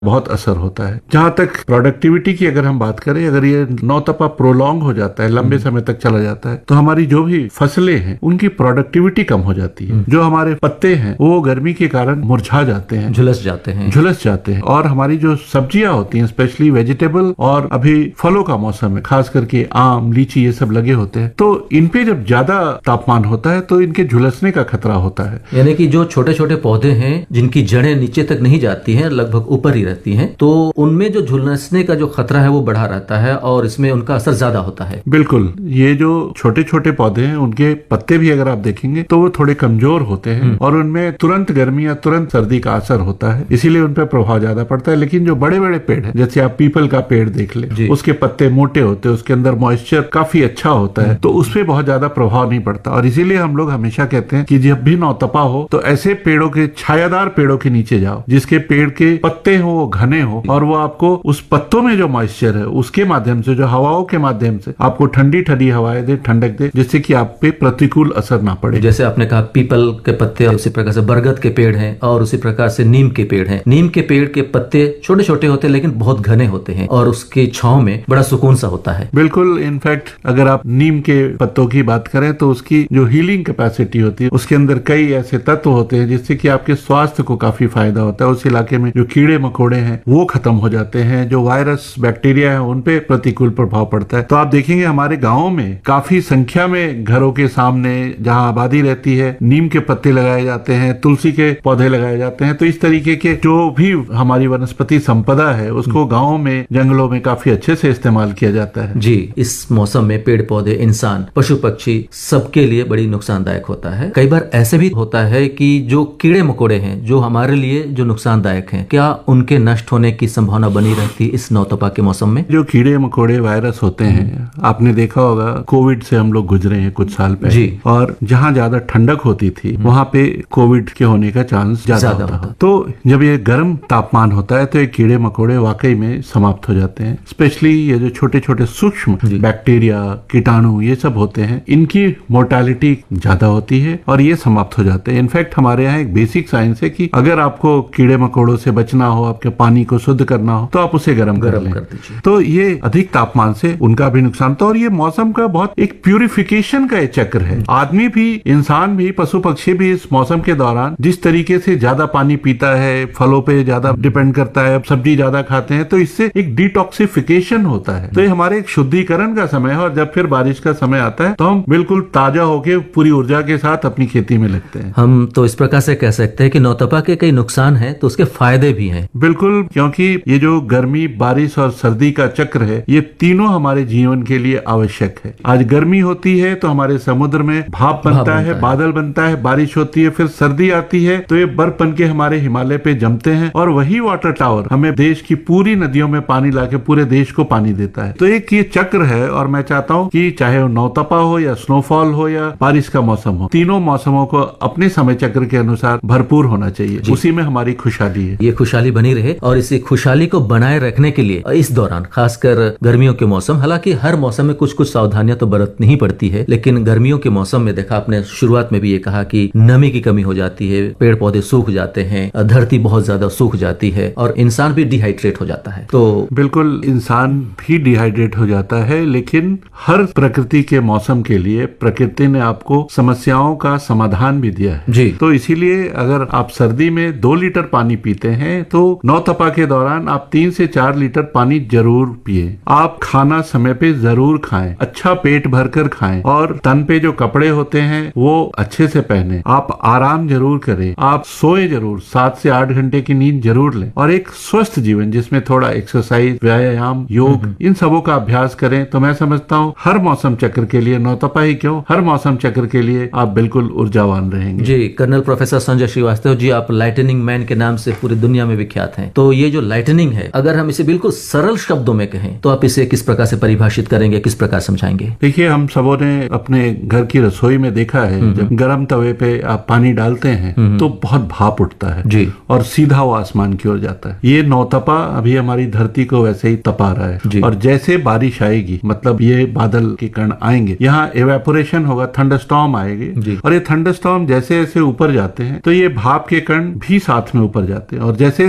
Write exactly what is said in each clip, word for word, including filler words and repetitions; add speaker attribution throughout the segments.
Speaker 1: बहुत असर होता है। जहां तक प्रोडक्टिविटी की अगर हम बात करें, अगर ये नौतपा प्रोलॉन्ग हो जाता है, लंबे समय तक चला जाता है, तो हमारी जो भी फसलें हैं उनकी प्रोडक्टिविटी कम हो जाती है। जो हमारे पत्ते हैं वो गर्मी के कारण मुरझा जाते हैं,
Speaker 2: झुलस जाते हैं
Speaker 1: झुलस जाते हैं और हमारी जो सब्जियां होती हैं, स्पेशली वेजिटेबल और अभी फलों का मौसम है, खास करके आम, लीची, ये सब लगे होते हैं, तो इन पे जब ज्यादा तापमान होता है तो इनके झुलसने का खतरा होता है।
Speaker 2: यानी कि जो छोटे छोटे पौधे हैं जिनकी जड़ें नीचे तक नहीं जाती हैं, लगभग ऊपर ही रहती हैं, तो उनमें जो झुलसने का जो खतरा है वो बढ़ा रहता है और इसमें उनका असर ज्यादा होता है।
Speaker 1: बिल्कुल, ये जो छोटे छोटे पौधे हैं उनके पत्ते भी अगर आप देखेंगे तो वो थोड़े कमजोर होते हैं और उनमें तुरंत गर्मी या तुरंत सर्दी का असर होता है, इसीलिए उन पर प्रभाव ज्यादा पड़ता है। लेकिन जो बड़े बड़े पेड़ हैं, जैसे आप पीपल का पेड़ देख ले, उसके पत्ते मोटे होते हैं, उसके अंदर मॉइस्चर काफी अच्छा होता है, तो उस पर बहुत ज्यादा प्रभाव नहीं पड़ता। और इसीलिए हम लोग हमेशा कहते हैं कि जब भी नौतपा हो तो ऐसे पेड़ों के, छायादार पेड़ों के नीचे जाओ जिसके पेड़ के पत्ते हो वो घने हो और वो आपको उस पत्तों में जो मॉइस्चर है उसके माध्यम से, जो हवाओं के माध्यम से आपको ठंडी ठंडी हवाएं दे, ठंडक दे, जिससे कि आप पे प्रतिकूल असर ना पड़े।
Speaker 2: जैसे आपने कहा पीपल के पत्ते, उसी प्रकार से बरगद के पेड़ हैं और उसी प्रकार से नीम के पेड़ हैं। नीम के पेड़ के पत्ते छोटे छोटे होते हैं लेकिन बहुत घने होते हैं और उसके छांव में बड़ा सुकून सा होता है।
Speaker 1: बिल्कुल, इनफैक्ट अगर आप नीम के पत्तों की बात करें तो उसकी जो हीलिंग कैपेसिटी होती है, उसके अंदर कई ऐसे तत्व होते हैं जिससे कि आपके स्वास्थ्य को काफी फायदा होता है। उस इलाके में जो कीड़े मकोड़े हैं वो खत्म हो जाते हैं, जो वायरस बैक्टीरिया है उन पे प्रतिकूल प्रभाव पड़ता है। तो आप देखेंगे हमारे गाँव में काफी संख्या में घरों के सामने जहाँ आबादी रहती है नीम के पत्ते लगाए जाते हैं, तुलसी के पौधे लगाए जाते हैं। तो इस तरीके के जो भी हमारी वनस्पति संपदा है उसको गाँव में, जंगलों में काफी अच्छे से इस्तेमाल किया जाता है।
Speaker 2: जी, इस मौसम में पेड़ पौधे, इंसान, पशु पक्षी सबके लिए बड़ी नुकसानदायक होता है। कई बार ऐसे भी होता है कि जो कीड़े मकोड़े हैं जो हमारे लिए जो नुकसानदायक हैं, क्या उनके नष्ट होने की संभावना बनी रहती है इस नौतपा के मौसम में?
Speaker 1: जो कीड़े मकोड़े वायरस होते हैं, आपने देखा होगा कोविड से हम लोग गुजरे हैं कुछ साल पहले जी। और जहाँ ज्यादा ठंडक होती थी वहाँ पे कोविड के होने का चांस ज्यादा होता है। तो जब ये गर्म तापमान होता है तो ये कीड़े मकोड़े वाकई में समाप्त हो जाते हैं। स्पेशली ये जो छोटे छोटे सूक्ष्म बैक्टीरिया, कीटाणु, ये सब होते हैं, इनकी मोर्टेलिटी ज्यादा होती है और ये समाप्त हो जाते हैं। इनफैक्ट हमारे यहाँ एक बेसिक साइंस है कि अगर आपको कीड़े मकोड़ों से बचना हो, आपके पानी को शुद्ध करना हो, तो आप उसे गर्म कर लें। तो ये अधिक तापमान से उनका भी नुकसान था। और ये मौसम का बहुत एक प्यूरिफिकेशन का चक्र है। आदमी भी, इंसान भी, पशु पक्षी भी इस मौसम के दौरान जिस तरीके से ज्यादा पानी पीता है, फलों पे ज्यादा डिपेंड करता है, सब्जी ज्यादा खाते हैं, तो इससे एक डिटॉक्सिफिकेशन होता है। तो ये हमारे एक शुद्धिकरण का समय है और जब फिर बारिश का समय आता है तो हम बिल्कुल ताजा होके पूरी ऊर्जा के साथ अपनी खेती में लगते हैं।
Speaker 2: हम तो इस प्रकार से कह सकते हैं कि नौतपा के कई नुकसान हैं तो उसके फायदे भी हैं।
Speaker 1: बिल्कुल, क्योंकि ये जो गर्मी, बारिश और सर्दी का चक्र है, ये तीनों हमारे जीवन के लिए आवश्यक है। आज गर्मी होती है तो हमारे समुद्र में भाप बनता है, बादल बनता है, बारिश होती है, फिर सर्दी आती है तो ये बर्फ बन के हमारे हिमालय पे जमते हैं और वही वाटर टावर हमें देश की पूरी नदियों में पानी लाके पूरे देश को पानी देता है। तो एक ये चक्र है और मैं चाहता हूँ कि चाहे वो नौतपा हो या स्नोफॉल हो या बारिश का मौसम हो, तीनों मौसमों को अपने समय चक्र के अनुसार भरपूर होना चाहिए। उसी में हमारी खुशहाली है।
Speaker 2: ये खुशहाली बनी रहे और इसी खुशहाली को बनाए रखने के लिए इस दौरान, खासकर गर्मियों के मौसम, हालांकि हर मौसम में कुछ कुछ सावधानियां तो बरतनी ही पड़ती है, लेकिन गर्मियों के मौसम में देखा आपने शुरुआत में भी ये कहा कि नमी की कमी हो जाती है, पेड़ पौधे सूख जाते हैं, धरती बहुत ज्यादा सूख जाती है और इंसान भी डिहाइड्रेट हो जाता है। तो
Speaker 1: बिल्कुल, इंसान भी डिहाइड्रेट हो जाता है, लेकिन हर प्रकृति के मौसम के लिए प्रकृति ने आपको समस्याओं का समाधान भी दिया है जी। तो इसीलिए अगर आप सर्दी में दो लीटर पानी पीते हैं तो नौतपा के दौरान आप तीन से चार लीटर पानी जरूर पिए। आप खाना समय पे जरूर खाएं, अच्छा पेट भरकर खाएं और तन पे जो कपड़े होते हैं वो अच्छे से पहने। आप आराम जरूर करें, आप सोए जरूर, सात से आठ घंटे की नींद जरूर लें और एक स्वस्थ जीवन जिसमें थोड़ा एक्सरसाइज, व्यायाम, योग, इन सबों का अभ्यास करें। तो मैं समझता हूँ हर मौसम चक्र के लिए, नौतपा ही क्यों, हर मौसम चक्र के लिए आप बिल्कुल ऊर्जावान रहेंगे।
Speaker 2: जी, कर्नल प्रोफेसर संजय श्रीवास्तव जी, आप लाइटनिंग मैन के नाम से पूरी दुनिया में विख्यात हैं। तो ये जो लाइटनिंग है, अगर हम इसे बिल्कुल सरल शब्दों में कहें तो आप इसे किस प्रकार से परिभाषित करेंगे, किस प्रकार समझाएंगे?
Speaker 1: देखिए, हम सबों ने अपने घर की रसोई में देखा है, जब गर्म तवे पे आप पानी डालते हैं तो बहुत भाप उठता है जी और सीधा वो आसमान की ओर जाता है। ये नौतपा अभी हमारी धरती को वैसे ही तपा रहा है और जैसे बारिश आएगी, मतलब ये बादल के कण आएंगे, यहाँ एवेपोरेशन होगा, थंडरस्टॉर्म आएगी और ये थंडरस्टॉर्म जैसे जैसे ऊपर जाते हैं तो ये भाप के कण भी साथ में ऊपर जाते हैं और जैसे जैसे ऊपर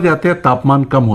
Speaker 1: जाते हैं तापमान कम